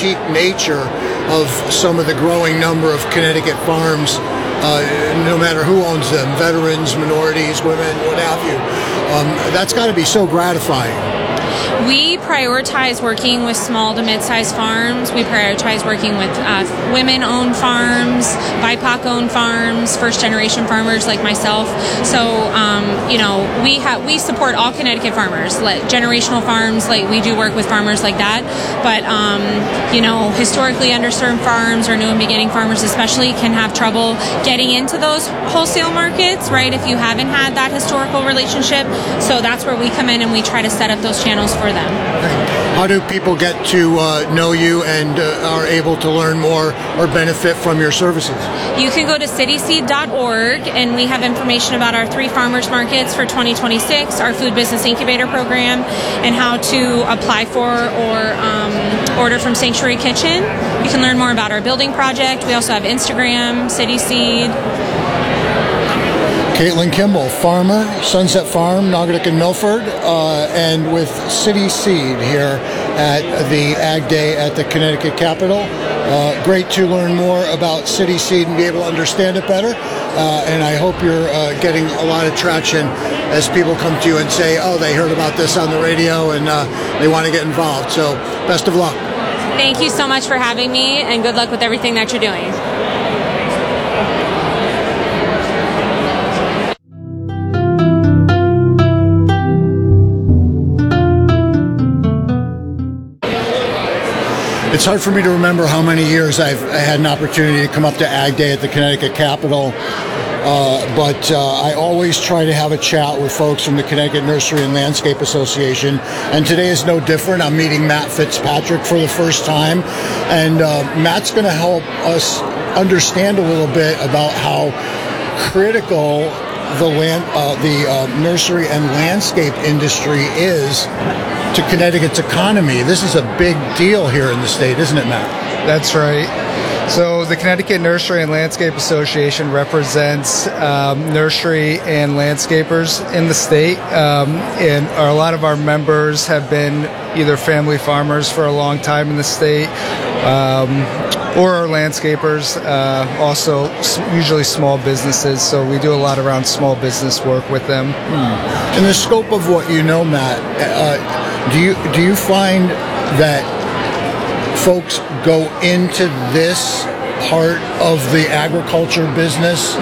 boutique nature of some of the growing number of Connecticut farms, no matter who owns them, veterans, minorities, women, what have you. That's got to be so gratifying. We prioritize working with small to mid-sized farms. We prioritize working with women-owned farms, BIPOC-owned farms, first-generation farmers like myself. So, we support all Connecticut farmers, like generational farms. Like we do work with farmers like that. But historically underserved farms or new and beginning farmers, especially, can have trouble getting into those wholesale markets, right? If you haven't had that historical relationship, so that's where we come in and we try to set up those channels for them. How do people get to know you and are able to learn more or benefit from your services? You can go to cityseed.org, and we have information about our 3 farmers markets for 2026, our food business incubator program, and how to apply for or order from Sanctuary Kitchen. You can learn more about our building project. We also have Instagram, CitySeed. Caitlin Kimball, farmer, Sunset Farm, Naugatuck and Milford, and with City Seed here at the Ag Day at the Connecticut Capitol. Great to learn more about City Seed and be able to understand it better. And I hope you're getting a lot of traction as people come to you and say, oh, they heard about this on the radio and they want to get involved. So best of luck. Thank you so much for having me, and good luck with everything that you're doing. It's hard for me to remember how many years I had an opportunity to come up to Ag Day at the Connecticut Capitol, but I always try to have a chat with folks from the Connecticut Nursery and Landscape Association, and today is no different. I'm meeting Matt Fitzpatrick for the first time, and Matt's going to help us understand a little bit about how critical the nursery and landscape industry is to Connecticut's economy. This is a big deal here in the state, isn't it, Matt? That's right. So the Connecticut Nursery and Landscape Association represents nursery and landscapers in the state, and a lot of our members have been either family farmers for a long time in the state, or are landscapers, also usually small businesses, so we do a lot around small business work with them. In the scope of what you know, Matt, do you find that folks go into this part of the agriculture business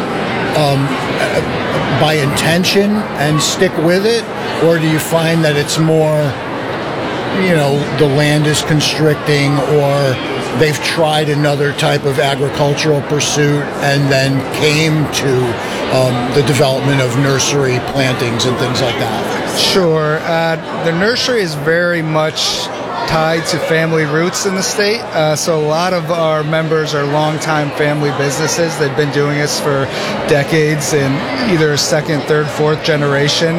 by intention and stick with it, or do you find that it's more, the land is constricting, or they've tried another type of agricultural pursuit and then came to the development of nursery plantings and things like that? Sure. The nursery is very much tied to family roots in the state. So a lot of our members are longtime family businesses. They've been doing this for decades in either second, third, fourth generation.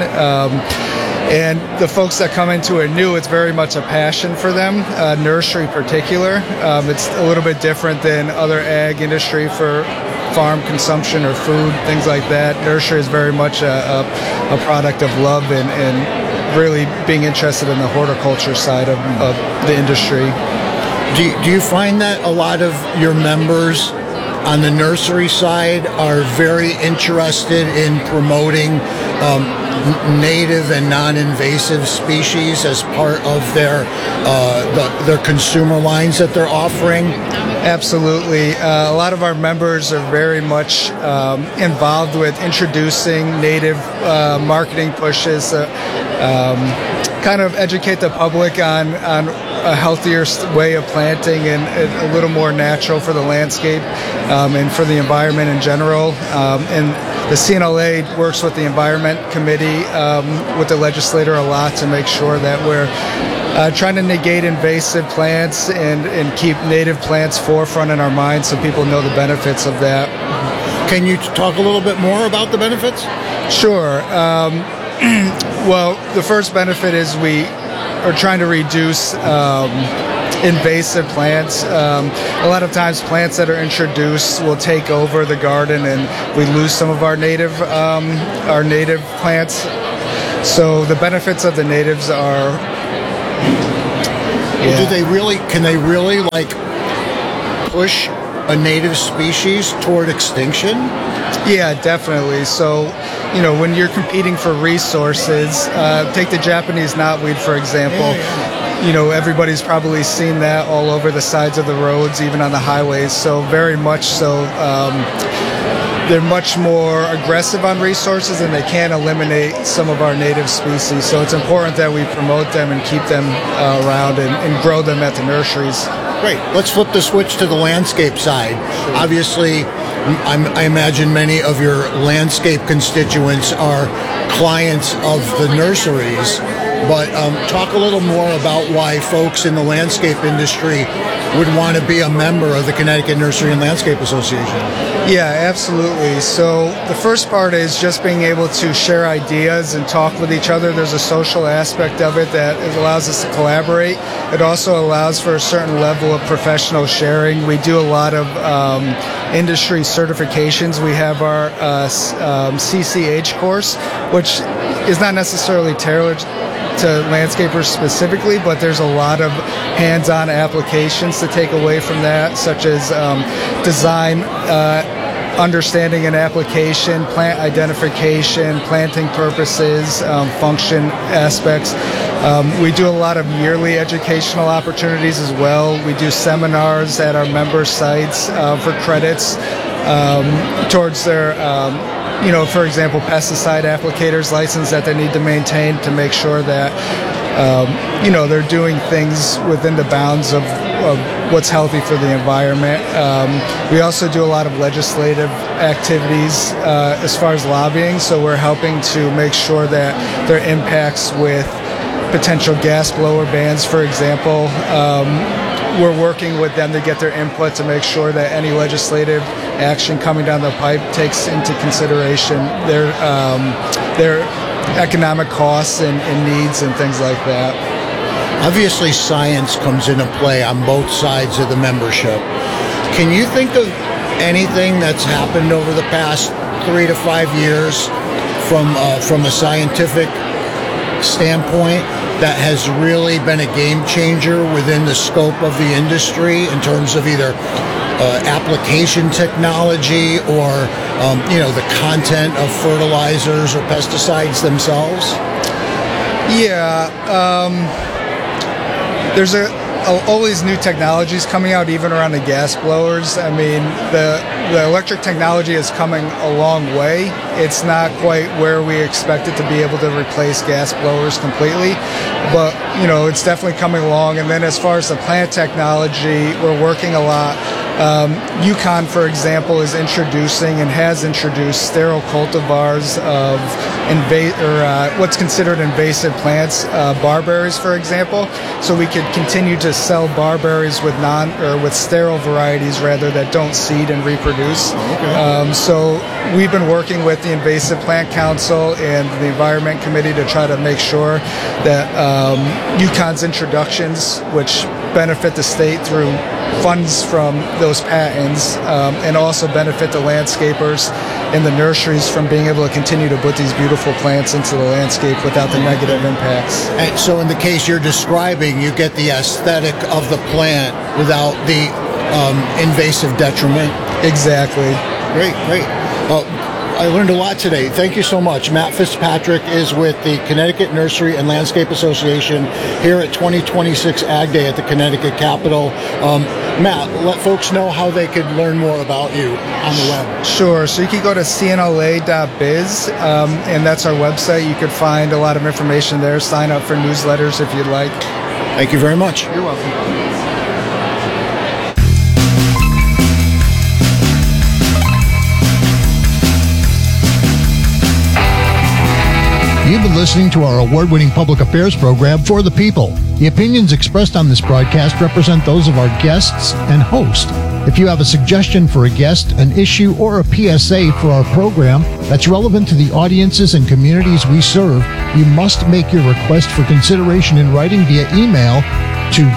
And the folks that come into it new, it's very much a passion for them, nursery particular. It's a little bit different than other ag industry for farm consumption or food, things like that. Nursery is very much a product of love and really being interested in the horticulture side of the industry. Do you find that a lot of your members on the nursery side are very interested in promoting native and non-invasive species as part of their consumer lines that they're offering? Absolutely. A lot of our members are very much involved with introducing native marketing pushes, kind of educate the public on a healthier way of planting and a little more natural for the landscape and for the environment in general. And the CNLA works with the Environment Committee, with the legislator a lot to make sure that we're trying to negate invasive plants and keep native plants forefront in our minds so people know the benefits of that. Can you talk a little bit more about the benefits? Sure. Well, the first benefit is we are trying to reduce invasive plants. A lot of times plants that are introduced will take over the garden and we lose some of our native plants. So the benefits of the natives are Well, can they really like push a native species toward extinction? Yeah, definitely. So, when you're competing for resources, take the Japanese knotweed, for example. Everybody's probably seen that all over the sides of the roads, even on the highways. So very much so, they're much more aggressive on resources, and they can eliminate some of our native species. So it's important that we promote them and keep them around and grow them at the nurseries. Great. Let's flip the switch to the landscape side. Sure. Obviously, I imagine many of your landscape constituents are clients of the nurseries, but talk a little more about why folks in the landscape industry would want to be a member of the Connecticut Nursery and Landscape Association. Yeah, absolutely. So the first part is just being able to share ideas and talk with each other. There's a social aspect of it that it allows us to collaborate. It also allows for a certain level of professional sharing. We do a lot of industry certifications. We have our CCH course, which is not necessarily tailored to landscapers specifically, but there's a lot of hands-on applications to take away from that, such as design, understanding and application, plant identification, planting purposes, function aspects. We do a lot of yearly educational opportunities as well. We do seminars at our member sites for credits towards their for example, pesticide applicators license that they need to maintain to make sure that, they're doing things within the bounds of what's healthy for the environment. We also do a lot of legislative activities as far as lobbying, so we're helping to make sure that their impacts with potential gas blower bans, for example, we're working with them to get their input to make sure that any legislative action coming down the pipe takes into consideration their economic costs and needs and things like that. Obviously, science comes into play on both sides of the membership. Can you think of anything that's happened over the past 3 to 5 years from a scientific standpoint that has really been a game changer within the scope of the industry in terms of either application technology or the content of fertilizers or pesticides themselves? Yeah, there's always new technologies coming out, even around the gas blowers. I mean, the electric technology is coming a long way. It's not quite where we expect it to be able to replace gas blowers completely, but it's definitely coming along. And then as far as the plant technology, we're working a lot. UConn, for example, is introducing and has introduced sterile cultivars of what's considered invasive plants, barberries, for example. So we could continue to sell barberries with with sterile varieties rather that don't seed and reproduce. Okay. So we've been working with the Invasive Plant Council and the Environment Committee to try to make sure that UConn's introductions, which benefit the state through funds from those patents, and also benefit the landscapers and the nurseries from being able to continue to put these beautiful plants into the landscape without the negative impacts. And so in the case you're describing, you get the aesthetic of the plant without the invasive detriment? Exactly. Great. Well, I learned a lot today. Thank you so much. Matt Fitzpatrick is with the Connecticut Nursery and Landscape Association here at 2026 Ag Day at the Connecticut Capitol. Matt, let folks know how they could learn more about you on the web. Sure. So you can go to cnla.biz, and that's our website. You could find a lot of information there. Sign up for newsletters if you'd like. Thank you very much. You're welcome. You've been listening to our award-winning public affairs program, For the People. The opinions expressed on this broadcast represent those of our guests and host. If you have a suggestion for a guest, an issue, or a PSA for our program that's relevant to the audiences and communities we serve, you must make your request for consideration in writing via email to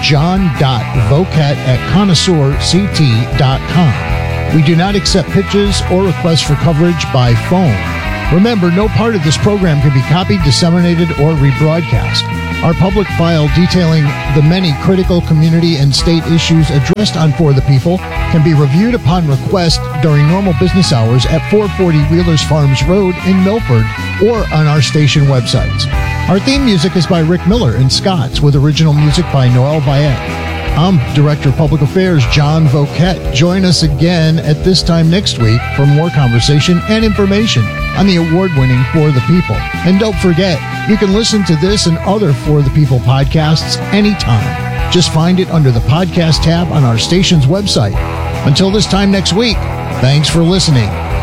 john.vocat@connoisseurct.com. We do not accept pitches or requests for coverage by phone. Remember, no part of this program can be copied, disseminated, or rebroadcast. Our public file detailing the many critical community and state issues addressed on For the People can be reviewed upon request during normal business hours at 440 Wheelers Farms Road in Milford or on our station websites. Our theme music is by Rick Miller and Scott's, with original music by Noel Viette. I'm Director of Public Affairs John Voquette. Join us again at this time next week for more conversation and information on the award-winning For the People. And don't forget, you can listen to this and other For the People podcasts anytime. Just find it under the podcast tab on our station's website. Until this time next week, thanks for listening.